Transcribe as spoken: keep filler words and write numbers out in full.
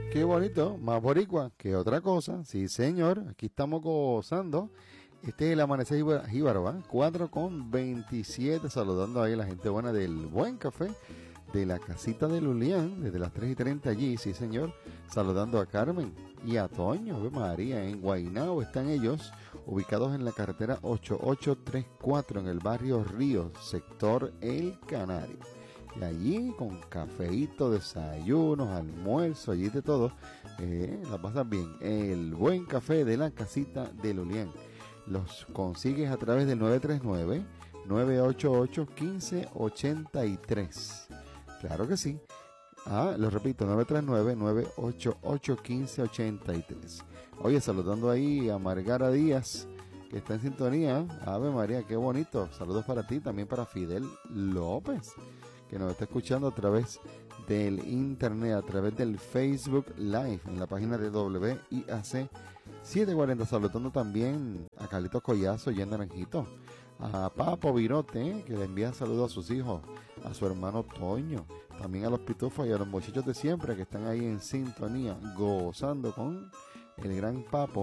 Qué bonito, más boricua que otra cosa. Sí, señor, aquí estamos gozando. Este es el amanecer jíbar- jíbaro, ¿ah? cuatro con veintisiete, saludando ahí a la gente buena del Buen Café, de la casita de Lulián, desde las tres y treinta allí, sí señor, saludando a Carmen y a Toño, Ave María, en Guaynabo están ellos, ubicados en la carretera ocho ocho tres cuatro, en el barrio Ríos, sector El Canario. Y allí con cafeíto, desayunos, almuerzo, allí de todo, eh, la pasan bien. El Buen Café de la casita de Lulián. Los consigues a través del nueve tres nueve, nueve ocho ocho, uno cinco ocho tres. Claro que sí. Ah, lo repito, nueve tres nueve, nueve ocho ocho, uno cinco ocho tres. Oye, saludando ahí a Margara Díaz, que está en sintonía. Ave María, qué bonito. Saludos para ti, también para Fidel López, que nos está escuchando a través del internet, a través del Facebook Live, en la página de W I A C setecientos cuarenta, saludando también a Carlitos Collazo y a Naranjito, a Papo Virote, eh, que le envía saludos a sus hijos, a su hermano Toño, también a los pitufos y a los muchachos de siempre que están ahí en sintonía, gozando con el gran Papo.